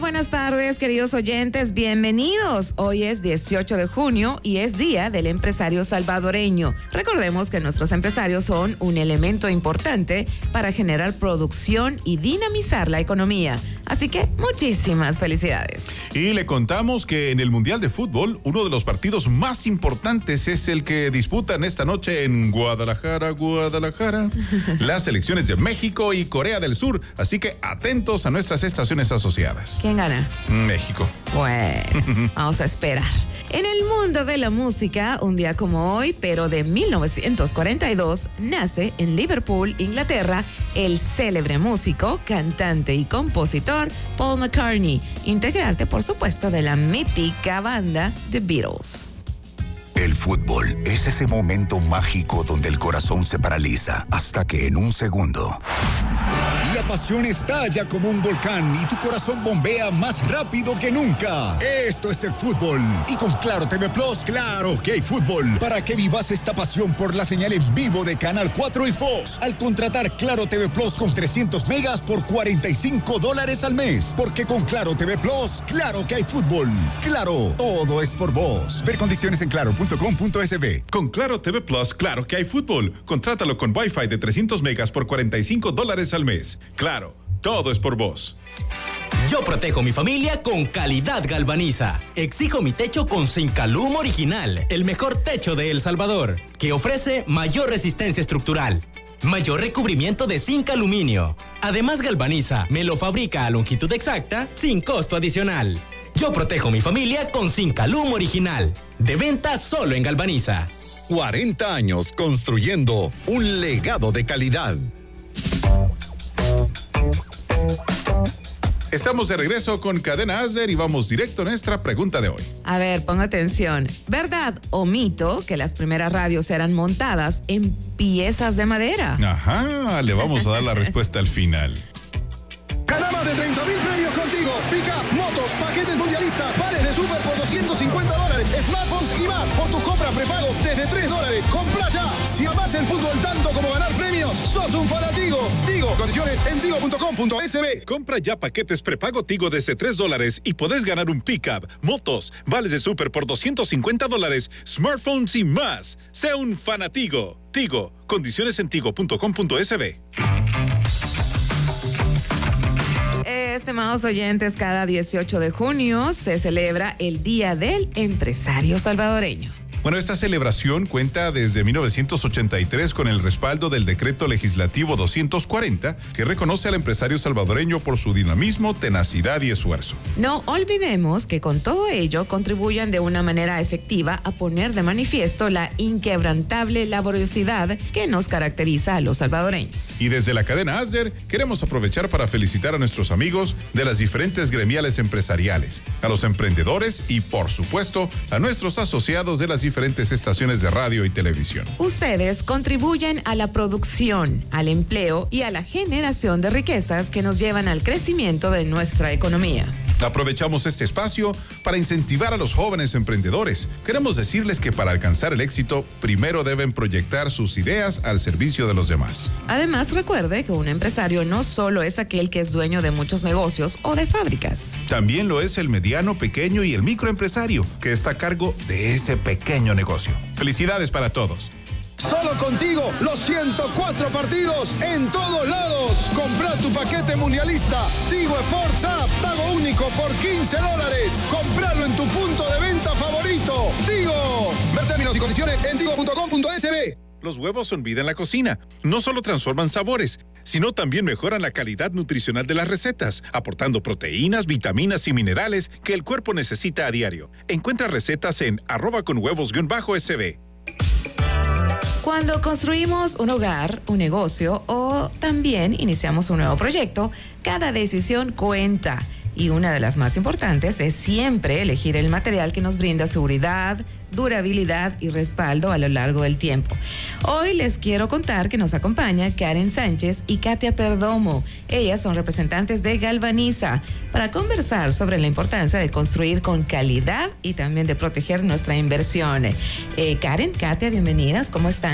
buenas tardes, queridos oyentes, bienvenidos. Hoy es 18 de junio y es Día del Empresario Salvadoreño. Recordemos que nuestros empresarios son un elemento importante para generar producción y dinamizar la economía. Así que muchísimas felicidades. Y le contamos que en el Mundial de Fútbol, uno de los partidos más importantes es el que disputan esta noche en Guadalajara, las selecciones de México y Corea del Sur. Así que atentos a nuestras estaciones asociadas. ¿Quién gana? México. Bueno, vamos a esperar. En el mundo de la música, un día como hoy, pero de 1942, nace en Liverpool, Inglaterra, el célebre músico, cantante y compositor Paul McCartney, integrante, por supuesto, de la mítica banda The Beatles. El fútbol es ese momento mágico donde el corazón se paraliza hasta que en un segundo la pasión estalla como un volcán y tu corazón bombea más rápido que nunca. Esto es el fútbol. Y con Claro TV Plus, claro que hay fútbol. Para que vivas esta pasión por la señal en vivo de Canal 4 y Fox. Al contratar Claro TV Plus con 300 megas por $45 al mes. Porque con Claro TV Plus, claro que hay fútbol. Claro, todo es por vos. Ver condiciones en claro.com.sb. Con Claro TV Plus, claro que hay fútbol. Contrátalo con Wi-Fi de 300 megas por $45 al mes. Claro, todo es por vos. Yo protejo mi familia con Calidad Galvaniza. Exijo mi techo con Zincalum Original, el mejor techo de El Salvador, que ofrece mayor resistencia estructural, mayor recubrimiento de zinc aluminio. Además, Galvaniza me lo fabrica a longitud exacta sin costo adicional. Yo protejo mi familia con Zincalum Original. De venta solo en Galvaniza. 40 años construyendo un legado de calidad. Estamos de regreso con Cadena Asler y vamos directo a nuestra pregunta de hoy. A ver, ponga atención. ¿Verdad o mito que las primeras radios eran montadas en piezas de madera? Ajá, le vamos a dar la respuesta al final. Gana más de 30,000 premios contigo. Pick-up, motos, paquetes mundialistas, vales de súper por $250, smartphones y más. Por tu compra prepago desde $3. Compra ya. Si amás el fútbol tanto como ganar premios, sos un fanatigo. Tigo, condiciones en tigo.com.sb. Compra ya paquetes prepago Tigo desde $3 y podés ganar un pick-up, motos, vales de súper por $250, smartphones y más. Sea un fanatigo. Tigo, condiciones en tigo.com.sb. Estimados oyentes, cada 18 de junio se celebra el Día del Empresario Salvadoreño. Bueno, esta celebración cuenta desde 1983 con el respaldo del Decreto Legislativo 240, que reconoce al empresario salvadoreño por su dinamismo, tenacidad y esfuerzo. No olvidemos que con todo ello contribuyen de una manera efectiva a poner de manifiesto la inquebrantable laboriosidad que nos caracteriza a los salvadoreños. Y desde la cadena Asler queremos aprovechar para felicitar a nuestros amigos de las diferentes gremiales empresariales, a los emprendedores y, por supuesto, a nuestros asociados de las diferentes estaciones de radio y televisión. Ustedes contribuyen a la producción, al empleo y a la generación de riquezas que nos llevan al crecimiento de nuestra economía. Aprovechamos este espacio para incentivar a los jóvenes emprendedores. Queremos decirles que para alcanzar el éxito, primero deben proyectar sus ideas al servicio de los demás. Además, recuerde que un empresario no solo es aquel que es dueño de muchos negocios o de fábricas. También lo es el mediano, pequeño y el microempresario, que está a cargo de ese pequeño negocio. Felicidades para todos. Solo contigo, los 104 partidos en todos lados. Comprá tu paquete mundialista. Tigo Sports App, pago único por $15. Compralo en tu punto de venta favorito. Tigo. Ver términos y condiciones en tigo.com.sb. Los huevos son vida en la cocina. No solo transforman sabores, sino también mejoran la calidad nutricional de las recetas, aportando proteínas, vitaminas y minerales que el cuerpo necesita a diario. Encuentra recetas en @conhuevos_sb. Cuando construimos un hogar, un negocio o también iniciamos un nuevo proyecto, cada decisión cuenta. Y una de las más importantes es siempre elegir el material que nos brinda seguridad, durabilidad y respaldo a lo largo del tiempo. Hoy les quiero contar que nos acompaña Karen Sánchez y Katia Perdomo. Ellas son representantes de Galvaniza para conversar sobre la importancia de construir con calidad y también de proteger nuestra inversión. Karen, Katia, bienvenidas. ¿Cómo están?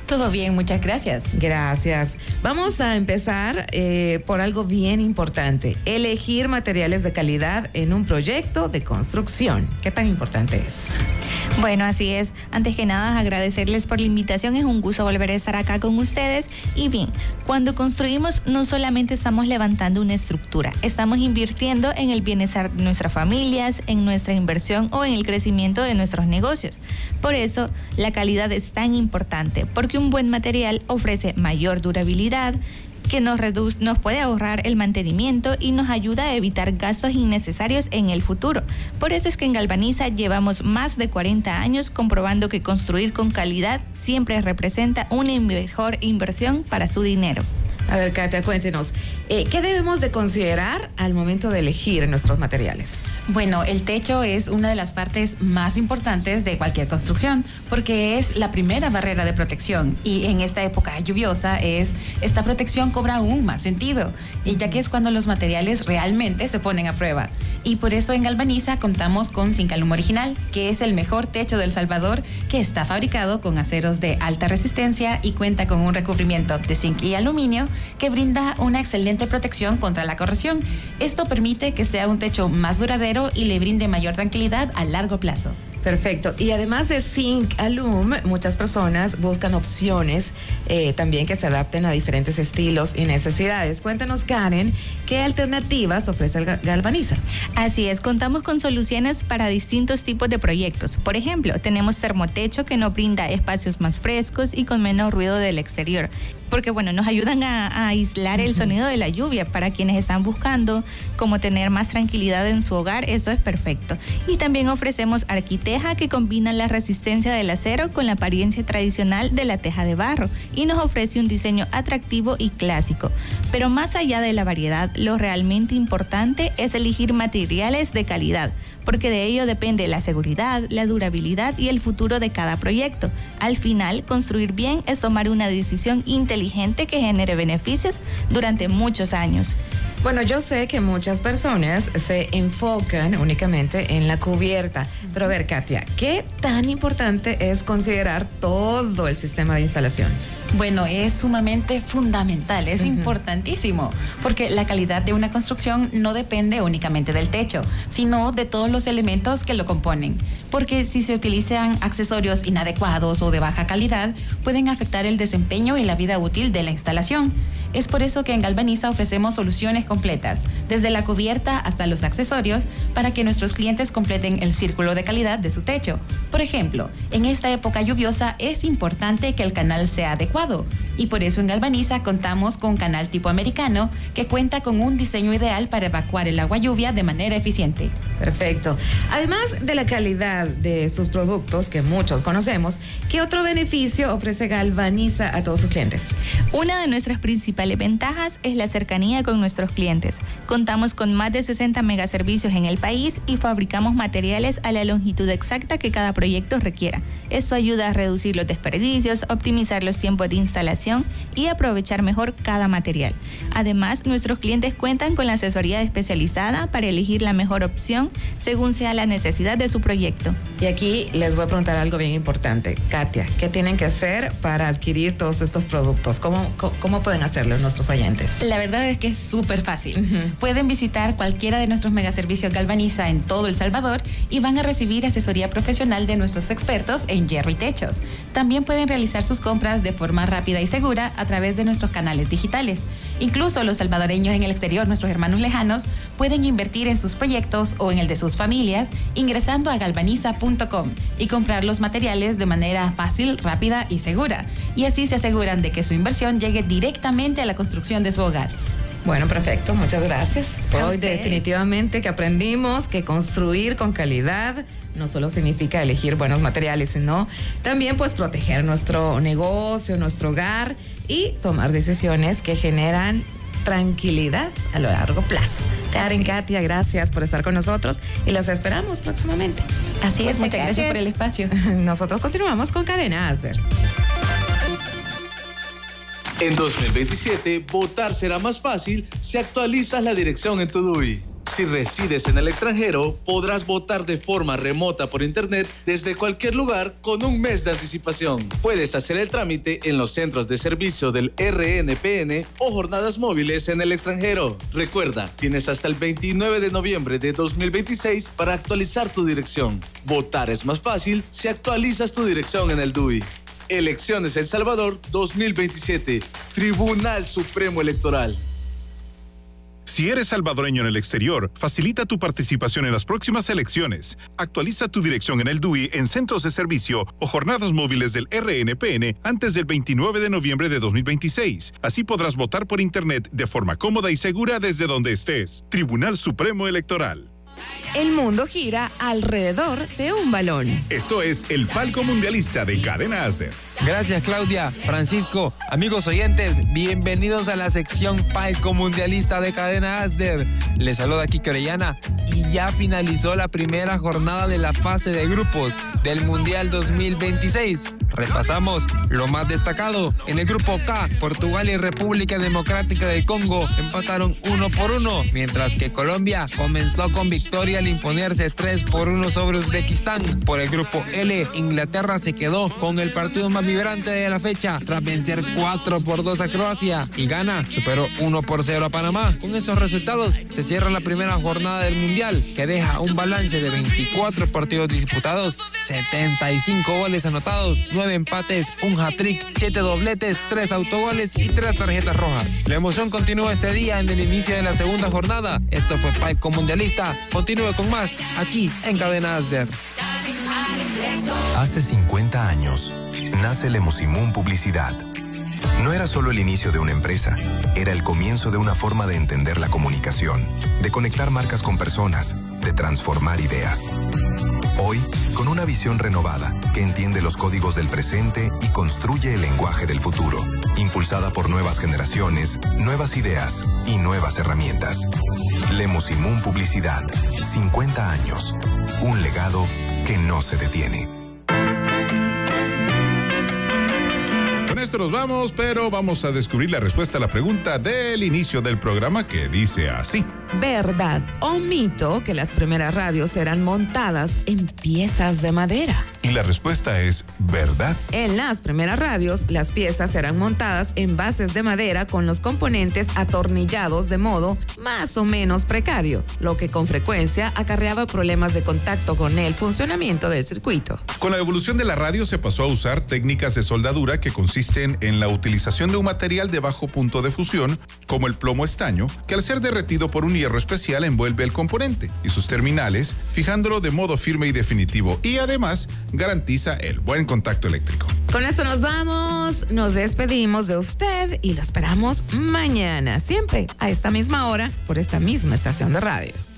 Todo bien, muchas gracias. Gracias. Vamos a empezar por algo bien importante. Elegir materiales de calidad en un proyecto de construcción. ¿Qué tan importante es? Bueno, así es. Antes que nada, agradecerles por la invitación. Es un gusto volver a estar acá con ustedes. Y bien, cuando construimos, no solamente estamos levantando una estructura, estamos invirtiendo en el bienestar de nuestras familias, en nuestra inversión o en el crecimiento de nuestros negocios. Por eso, la calidad es tan importante, porque un buen material ofrece mayor durabilidad, que nos puede ahorrar el mantenimiento y nos ayuda a evitar gastos innecesarios en el futuro. Por eso es que en Galvaniza llevamos más de 40 años comprobando que construir con calidad siempre representa una mejor inversión para su dinero. A ver, Katia, cuéntenos, ¿qué debemos de considerar al momento de elegir nuestros materiales? Bueno, el techo es una de las partes más importantes de cualquier construcción porque es la primera barrera de protección y en esta época lluviosa esta protección cobra aún más sentido y ya que es cuando los materiales realmente se ponen a prueba. Y por eso en Galvaniza contamos con Sincalum Original, que es el mejor techo del Salvador, que está fabricado con aceros de alta resistencia y cuenta con un recubrimiento de zinc y aluminio que brinda una excelente protección contra la corrosión. Esto permite que sea un techo más duradero y le brinde mayor tranquilidad a largo plazo. Perfecto. Y además de Sincalum, muchas personas buscan opciones también que se adapten a diferentes estilos y necesidades. Cuéntanos, Karen, ¿qué alternativas ofrece Galvaniza? Así es, contamos con soluciones para distintos tipos de proyectos. Por ejemplo, tenemos termotecho que nos brinda espacios más frescos y con menos ruido del exterior, porque bueno, nos ayudan a aislar el sonido de la lluvia. Para quienes están buscando cómo tener más tranquilidad en su hogar, eso es perfecto. Y también ofrecemos arquiteja, que combina la resistencia del acero con la apariencia tradicional de la teja de barro y nos ofrece un diseño atractivo y clásico. Pero más allá de la variedad, lo realmente importante es elegir materiales de calidad, porque de ello depende la seguridad, la durabilidad y el futuro de cada proyecto. Al final, construir bien es tomar una decisión inteligente que genere beneficios durante muchos años. Bueno, yo sé que muchas personas se enfocan únicamente en la cubierta, pero a ver, Katia, ¿qué tan importante es considerar todo el sistema de instalación? Bueno, es sumamente fundamental, es importantísimo, porque la calidad de una construcción no depende únicamente del techo, sino de todos los elementos que lo componen. Porque si se utilizan accesorios inadecuados o de baja calidad, pueden afectar el desempeño y la vida útil de la instalación. Es por eso que en Galvaniza ofrecemos soluciones completas, desde la cubierta hasta los accesorios, para que nuestros clientes completen el círculo de calidad de su techo. Por ejemplo, en esta época lluviosa es importante que el canal sea adecuado, y por eso en Galvaniza contamos con canal tipo americano, que cuenta con un diseño ideal para evacuar el agua lluvia de manera eficiente. Perfecto. Además de la calidad de sus productos, que muchos conocemos, ¿qué otro beneficio ofrece Galvaniza a todos sus clientes? Una de nuestras principales ventajas es la cercanía con nuestros clientes. Contamos con más de 60 megaservicios en el país y fabricamos materiales a la longitud exacta que cada proyecto requiera. Esto ayuda a reducir los desperdicios, optimizar los tiempos de instalación y aprovechar mejor cada material. Además, nuestros clientes cuentan con la asesoría especializada para elegir la mejor opción según sea la necesidad de su proyecto. Y aquí les voy a preguntar algo bien importante. Katia, ¿qué tienen que hacer para adquirir todos estos productos? ¿Cómo pueden hacerlo nuestros oyentes? La verdad es que es súper fácil. Pueden visitar cualquiera de nuestros megaservicios Galvaniza en todo El Salvador y van a recibir asesoría profesional de nuestros expertos en hierro y techos. También pueden realizar sus compras de forma rápida y segura a través de nuestros canales digitales. Incluso los salvadoreños en el exterior, nuestros hermanos lejanos, pueden invertir en sus proyectos o en el de sus familias ingresando a galvaniza.com y comprar los materiales de manera fácil, rápida y segura. Y así se aseguran de que su inversión llegue directamente a la construcción de su hogar. Bueno, perfecto, muchas gracias. Hoy definitivamente que aprendimos que construir con calidad no solo significa elegir buenos materiales, sino también pues proteger nuestro negocio, nuestro hogar y tomar decisiones que generan tranquilidad a lo largo plazo. Karen, Katia, gracias por estar con nosotros y las esperamos próximamente. Así es, muchas gracias por el espacio. Nosotros continuamos con Cadena Acer. En 2027, votar será más fácil si actualizas la dirección en tu DUI. Si resides en el extranjero, podrás votar de forma remota por internet desde cualquier lugar con un mes de anticipación. Puedes hacer el trámite en los centros de servicio del RNPN o jornadas móviles en el extranjero. Recuerda, tienes hasta el 29 de noviembre de 2026 para actualizar tu dirección. Votar es más fácil si actualizas tu dirección en el DUI. Elecciones El Salvador 2027. Tribunal Supremo Electoral. Si eres salvadoreño en el exterior, facilita tu participación en las próximas elecciones. Actualiza tu dirección en el DUI en centros de servicio o jornadas móviles del RNPN antes del 29 de noviembre de 2026. Así podrás votar por internet de forma cómoda y segura desde donde estés. Tribunal Supremo Electoral. El mundo gira alrededor de un balón. Esto es el Palco Mundialista de Cadena Asder. Gracias, Claudia. Francisco, amigos oyentes, bienvenidos a la sección Palco Mundialista de Cadena Asder. Les saluda Kike Orellana y ya finalizó la primera jornada de la fase de grupos del Mundial 2026. Repasamos lo más destacado. En el grupo K, Portugal y República Democrática del Congo empataron 1-1, mientras que Colombia comenzó con victoria al imponerse 3-1 sobre Uzbekistán. Por el grupo L, Inglaterra se quedó con el partido más vibrante de la fecha tras vencer 4-2 a Croacia, y Ghana superó 1-0 a Panamá. Con estos resultados se cierra la primera jornada del Mundial, que deja un balance de 24 partidos disputados, 75 goles anotados, 9 empates, un hat-trick, 7 dobletes, 3 autogoles y 3 tarjetas rojas. La emoción continúa este día en el inicio de la segunda jornada. Esto fue Palco Mundialista. Continúe con más aquí en Cadena Asder. Hace 50 años nace Lemosimún Publicidad. No era solo el inicio de una empresa, era el comienzo de una forma de entender la comunicación, de conectar marcas con personas, de transformar ideas. Hoy, con una visión renovada que entiende los códigos del presente y construye el lenguaje del futuro, impulsada por nuevas generaciones, nuevas ideas y nuevas herramientas. Lemosimún Publicidad, 50 años, un legado que no se detiene. Con esto nos vamos, pero vamos a descubrir la respuesta a la pregunta del inicio del programa, que dice así. ¿Verdad o mito que las primeras radios eran montadas en piezas de madera? Y la respuesta es verdad. En las primeras radios, las piezas eran montadas en bases de madera con los componentes atornillados de modo más o menos precario, lo que con frecuencia acarreaba problemas de contacto con el funcionamiento del circuito. Con la evolución de la radio se pasó a usar técnicas de soldadura que consisten en la utilización de un material de bajo punto de fusión, como el plomo estaño, que al ser derretido por un hierro especial envuelve el componente y sus terminales, fijándolo de modo firme y definitivo, y además garantiza el buen contacto eléctrico. Con eso nos vamos, nos despedimos de usted y lo esperamos mañana, siempre a esta misma hora, por esta misma estación de radio.